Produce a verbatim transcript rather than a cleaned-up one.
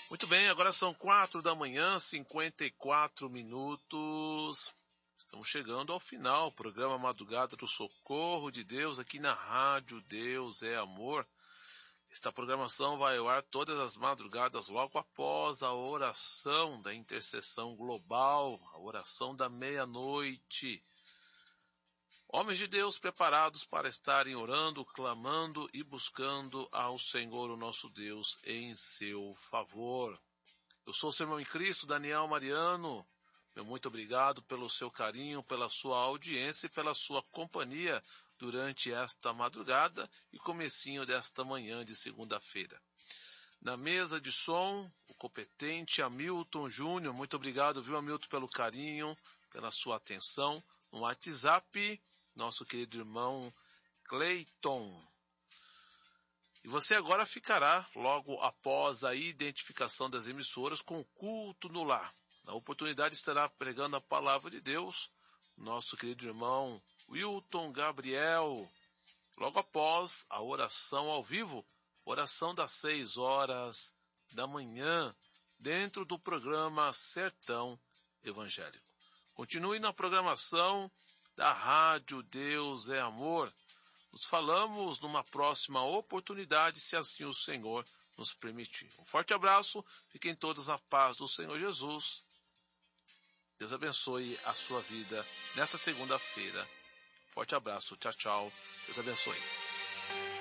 Muito bem, agora são quatro da manhã, cinquenta e quatro minutos. Estamos chegando ao final, programa Madrugada do Socorro de Deus, aqui na Rádio Deus é Amor. Esta programação vai ao ar todas as madrugadas, logo após a oração da intercessão global, a oração da meia-noite. Homens de Deus preparados para estarem orando, clamando e buscando ao Senhor, o nosso Deus, em seu favor. Eu sou o seu irmão em Cristo, Daniel Mariano. Meu muito obrigado pelo seu carinho, pela sua audiência e pela sua companhia durante esta madrugada e comecinho desta manhã de segunda-feira. Na mesa de som, o competente Hamilton Júnior. Muito obrigado, viu, Hamilton, pelo carinho, pela sua atenção. No WhatsApp, nosso querido irmão Cleiton. E você agora ficará, logo após a identificação das emissoras, com o culto no lar. Na oportunidade estará pregando a palavra de Deus, nosso querido irmão Wilton Gabriel. Logo após a oração ao vivo, oração das seis horas da manhã, dentro do programa Sertão Evangélico. Continue na programação da Rádio Deus é Amor. Nos falamos numa próxima oportunidade, se assim o Senhor nos permitir. Um forte abraço, fiquem todos na paz do Senhor Jesus. Deus abençoe a sua vida nesta segunda-feira. Forte abraço, tchau, tchau. Deus abençoe.